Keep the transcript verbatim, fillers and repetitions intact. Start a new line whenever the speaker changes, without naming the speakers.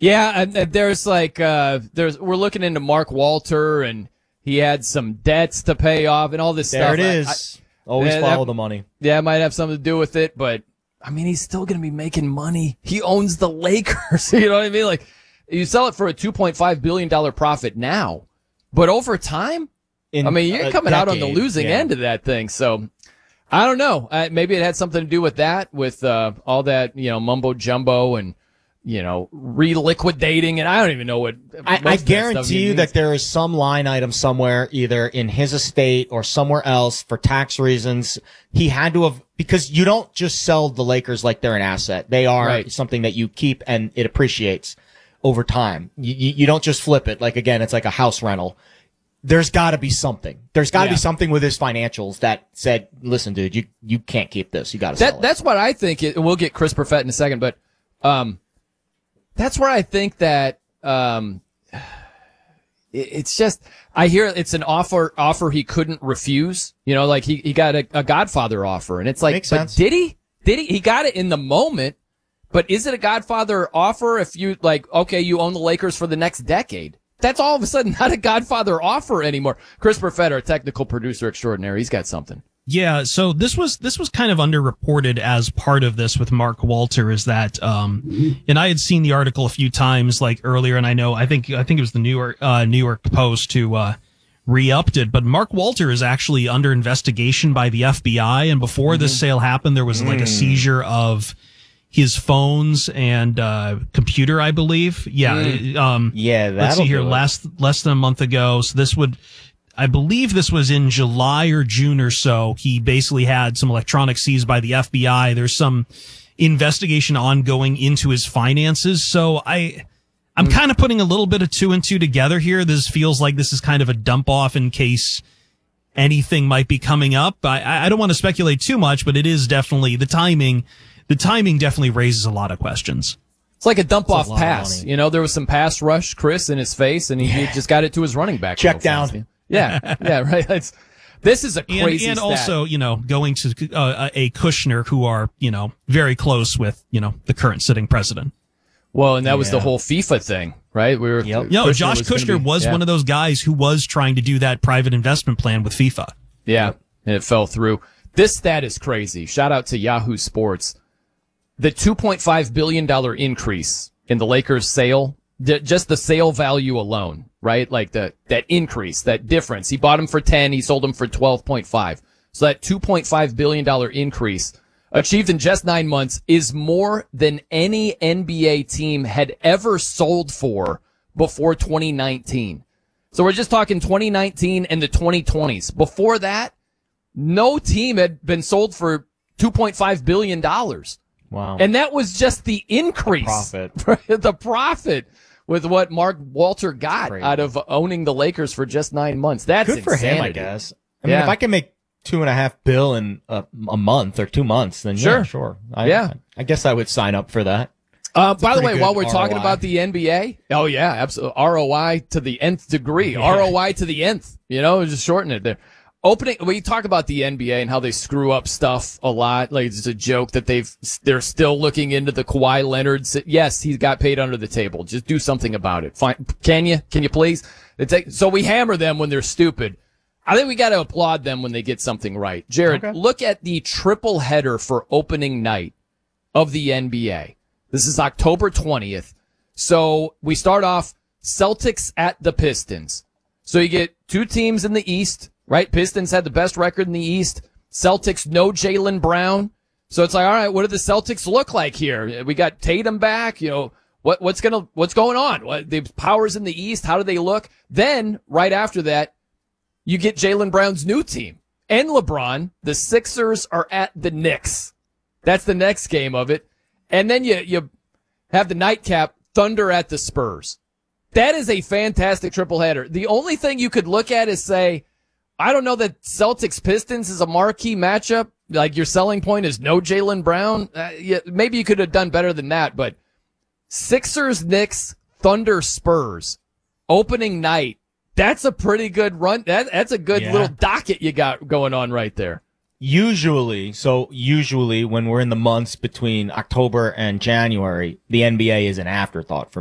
Yeah, and, and there's like uh, there's we're looking into Mark Walter, and he had some debts to pay off and all this
there
stuff.
There it is. I, I, Always follow
that,
the money.
Yeah, it might have something to do with it, but I mean, he's still going to be making money. He owns the Lakers. You know what I mean? Like, you sell it for a two point five billion dollars profit now, but over time,
In
I mean, you're coming
decade,
out on the losing
yeah.
end of that thing. So I don't know. Uh, maybe it had something to do with that, with uh, all that, you know, mumbo jumbo and, you know, reliquidating, and I don't even know what.
I, I guarantee you that there is some line item somewhere, either in his estate or somewhere else, for tax reasons. He had to have, because you don't just sell the Lakers like they're an asset. They are
right.
something that you keep and it appreciates over time. You, you, you don't just flip it. Like, again, it's like a house rental. There's got to be something. There's got to
yeah.
be something with his financials that said, "Listen, dude, you you can't keep this. You got to
that,
sell it."
That's what I think. It, we'll get Chris Perfett in a second, but um. That's where I think that, um, it, it's just, I hear it's an offer, offer he couldn't refuse. You know, like he, he got a, a Godfather offer, and it's like,
Makes
but
sense.
did he? Did he? He got it in the moment, but is it a Godfather offer if you, like, okay, you own the Lakers for the next decade? That's all of a sudden not a Godfather offer anymore. Chris Perfett, our technical producer extraordinaire, he's got something.
Yeah, so this was this was kind of underreported as part of this with Mark Walter, is that um and I had seen the article a few times like earlier, and I know I think I think it was the New York uh New York Post who uh re-upped it, but Mark Walter is actually under investigation by the F B I, and before mm-hmm. this sale happened there was like a seizure of his phones and uh computer, I believe. Yeah,
mm.
um
yeah,
let's see here, last less than a month ago. So this would I believe this was in July or June or so. He basically had some electronics seized by the F B I. There's some investigation ongoing into his finances. So I, I'm kind of putting a little bit of two and two together here. This feels like this is kind of a dump off in case anything might be coming up. I, I don't want to speculate too much, but it is definitely the timing. The timing definitely raises a lot of questions.
It's like a dump off pass. You know, there was some pass rush, Chris, in his face, and he,
yeah.
he just got it to his running back.
Check down.
Fast. Yeah, yeah, right. It's, this is a crazy
And, and
stat.
also, you know, going to uh, a Kushner who are, you know, very close with, you know, the current sitting president.
Well, and that was
Yeah.
the whole FIFA thing, right? We were.
Yep.
No,
Kushner
Josh
was gonna
Kushner
be-
was
yeah.
one of those guys who was trying to do that private investment plan with FIFA.
Yeah, and it fell through. This stat is crazy. Shout out to Yahoo Sports. The two point five billion dollars increase in the Lakers sale, d- just the sale value alone, right? Like the, that increase, that difference. He bought him for ten, he sold him for twelve point five. So that two point five billion dollars increase achieved in just nine months is more than any N B A team had ever sold for before twenty nineteen. So we're just talking twenty nineteen and the twenty twenties. Before that, no team had been sold for two point five billion dollars.
Wow.
And that was just the increase.
The profit.
the profit with what Mark Walter got
Crazy.
out of owning the Lakers for just nine months. That's
good for
insanity.
him, I guess. I mean,
Yeah.
if I can make two and a half bill in a, a month or two months, then
Sure.
yeah, sure. I,
Yeah.
I guess I would sign up for that.
Uh, by the
pretty
way,
good
while we're talking
R O I.
about the N B A, oh yeah, absolutely. R O I to the nth degree. R O I to the nth. You know, just shorten it there. Opening, we talk about the N B A and how they screw up stuff a lot. Like it's a joke that they've, they're still looking into the Kawhi Leonard. Yes, he got paid under the table. Just do something about it. Fine. Can you? Can you please? It's like, so we hammer them when they're stupid. I think we got to applaud them when they get something right. Jared,
Okay.
look at the triple header for opening night of the N B A. This is October twentieth. So we start off Celtics at the Pistons. So you get two teams in the East, right? Pistons had the best record in the East. Celtics, no Jaylen Brown. So it's like, all right, what do the Celtics look like here? We got Tatum back. You know, what, what's gonna, what's going on? What, the powers in the East, how do they look? Then, right after that, you get Jaylen Brown's new team and LeBron. The Sixers are at the Knicks. That's the next game of it. And then you, you have the nightcap, Thunder at the Spurs. That is a fantastic triple header. The only thing you could look at is say, I don't know that Celtics Pistons is a marquee matchup. Like your selling point is no Jaylen Brown. Uh, yeah, maybe you could have done better than that, but Sixers, Knicks, Thunder, Spurs, opening night. That's a pretty good run. That, that's a good
Yeah.
little docket you got going on right there.
Usually, so usually when we're in the months between October and January, the N B A is an afterthought for